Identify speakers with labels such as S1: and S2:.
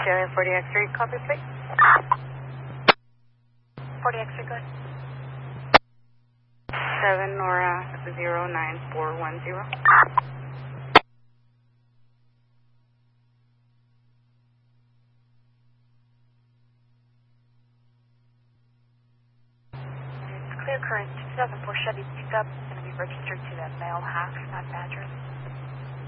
S1: Area 40X3, copy, please.
S2: 40X3, good.
S1: 7 Nora 09410.
S2: Clear current 2004 Chevy pickup, going to be registered to that male half, not Badger.